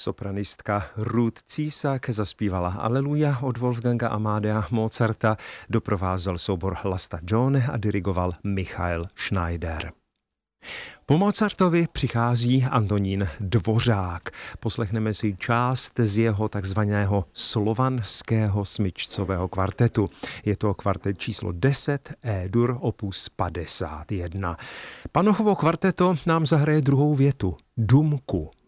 Sopranistka Ruth Císak zaspívala Aleluja od Wolfganga Amadea Mozarta, doprovázel soubor Hlasta John a dirigoval Michael Schneider. Po Mozartovi přichází Antonín Dvořák. Poslechneme si část z jeho takzvaného slovanského smyčcového kvartetu. Je to kvartet číslo 10, E-dur, opus 51. Panochovo kvarteto nám zahraje druhou větu, Dumku.